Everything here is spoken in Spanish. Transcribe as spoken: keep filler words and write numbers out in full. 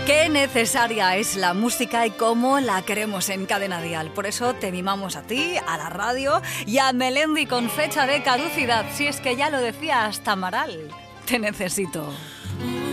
Qué necesaria es la música y cómo la queremos en Cadena Dial. Por eso te mimamos a ti, a la radio y a Melendi con fecha de caducidad. Si es que ya lo decía hasta Amaral, te necesito.